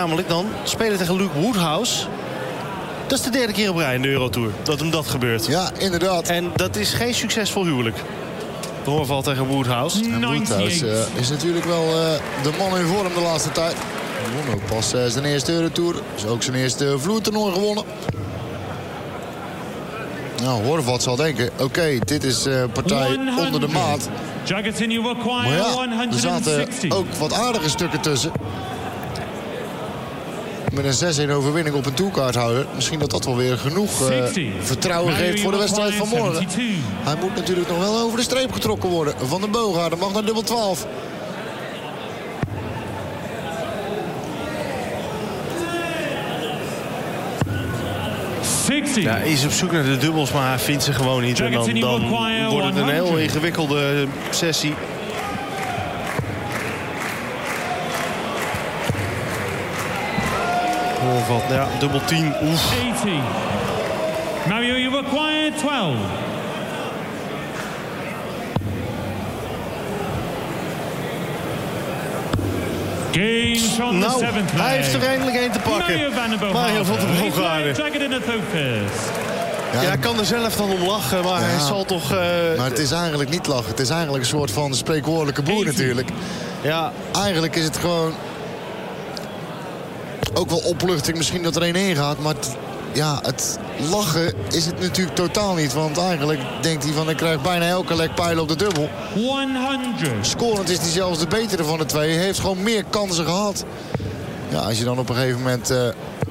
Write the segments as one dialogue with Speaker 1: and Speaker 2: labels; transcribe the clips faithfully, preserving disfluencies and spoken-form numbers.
Speaker 1: namelijk dan spelen tegen Luke Woodhouse. Dat is de derde keer op rij in de Eurotour dat hem dat gebeurt.
Speaker 2: Ja, inderdaad.
Speaker 1: En dat is geen succesvol huwelijk. De hoorval tegen Woodhouse.
Speaker 2: En Woodhouse uh, is natuurlijk wel uh, de man in vorm de laatste tijd. Hij won ook pas uh, zijn eerste Eurotour. Is ook zijn eerste vloertoernooi gewonnen. Nou, Horvat zal denken, oké, okay, dit is uh, partij onder de maat. Maar ja, er zaten ook wat aardige stukken tussen. Met een zes-een overwinning op een toerkaarthouder. Misschien dat dat wel weer genoeg uh, vertrouwen geeft voor de wedstrijd van morgen. Hij moet natuurlijk nog wel over de streep getrokken worden. Van den Boogaarden mag naar dubbel twaalf.
Speaker 1: Ja, hij is op zoek naar de dubbels, maar hij vindt ze gewoon niet. En dan, dan wordt het een heel ingewikkelde sessie. Horvat, ja, dubbel tien. Oef.
Speaker 3: Mario, you require twaalf.
Speaker 1: Nou, hij heeft er eindelijk één te pakken. Mario van den Boogaarden. Ja, ja, hij kan er zelf dan om lachen, maar ja, hij zal toch... Uh,
Speaker 2: maar het is eigenlijk niet lachen. Het is eigenlijk een soort van spreekwoordelijke boer natuurlijk.
Speaker 1: Ja.
Speaker 2: Eigenlijk is het gewoon... ook wel opluchting misschien dat er één heen gaat, maar... Het, ja, het lachen is het natuurlijk totaal niet. Want eigenlijk denkt hij van, ik krijg bijna elke lek pijlen op de dubbel.
Speaker 3: honderd.
Speaker 2: Scorend is hij zelfs de betere van de twee. Hij heeft gewoon meer kansen gehad. Ja, als je dan op een gegeven moment... Uh...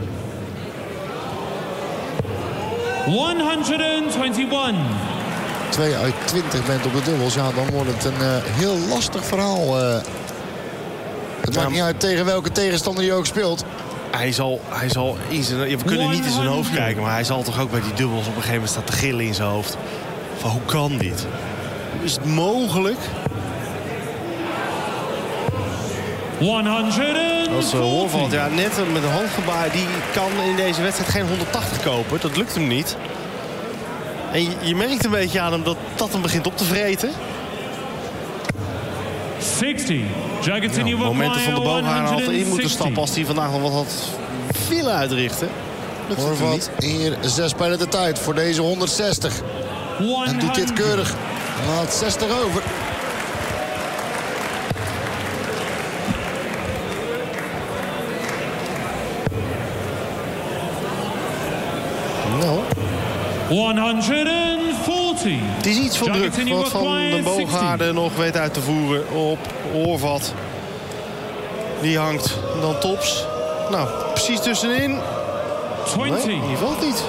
Speaker 3: honderdeenentwintig.
Speaker 2: twee uit twintig bent op de dubbels, ja, dan wordt het een uh, heel lastig verhaal. Uh... Het ja, maakt niet uit tegen welke tegenstander hij ook speelt.
Speaker 1: Hij zal, hij zal in zijn, we kunnen niet in zijn hoofd kijken, maar hij zal toch ook bij die dubbels op een gegeven moment staan te gillen in zijn hoofd. Van, hoe kan dit? Hoe is het mogelijk?
Speaker 3: honderdveertig.
Speaker 1: Als uh, Horvat, ja, net met een handgebaar, die kan in deze wedstrijd geen honderdtachtig kopen. Dat lukt hem niet. En je, je merkt een beetje aan hem dat dat hem begint op te vreten.
Speaker 3: zestig.
Speaker 1: Ja, momenten van de Boogaarden had erin moeten stappen als hij vandaag nog wat had willen uitrichten.
Speaker 2: Horvat hier zes spelen de tijd voor deze honderdzestig. En doet dit keurig. Laat zestig over. Nou.
Speaker 3: honderdveertig.
Speaker 1: Het is iets van druk wat Van den Boogaarden nog weet uit te voeren op Horvat. Die hangt dan tops. Nou, precies tussenin.
Speaker 3: twintig.
Speaker 1: Nee, die valt niet.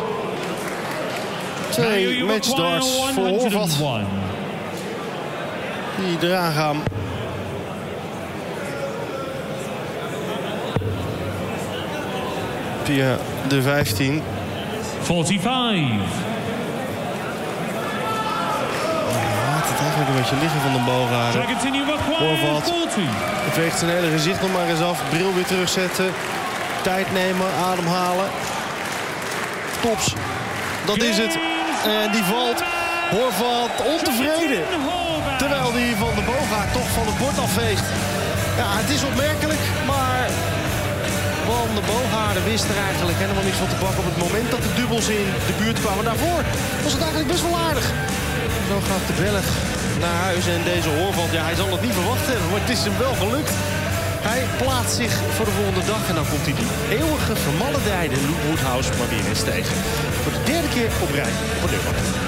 Speaker 1: Twee matchdarts voor Horvat. Die eraan gaan. Via de vijftien.
Speaker 3: vijfenveertig.
Speaker 1: Laat het eigenlijk een beetje liggen van den Boogaarden. Horvat. Het weegt zijn hele gezicht nog maar eens af. Bril weer terugzetten. Tijd nemen, ademhalen. Tops. Dat is het. En die valt. Horvat ontevreden. Terwijl die van den Boogaard toch van het bord afveegt. Ja, het is opmerkelijk, maar... Van den Boogaarden wist er eigenlijk helemaal niks van te pakken op het moment dat de dubbels in de buurt kwamen. Daarvoor was het eigenlijk best wel aardig. Zo gaat de Belg naar huis en deze Horvat, ja, hij zal het niet verwacht hebben, maar het is hem wel gelukt. Hij plaatst zich voor de volgende dag en dan komt hij die eeuwige vermaledijde Luke Woodhouse maar weer eens tegen. Voor de derde keer op rij op de Europa.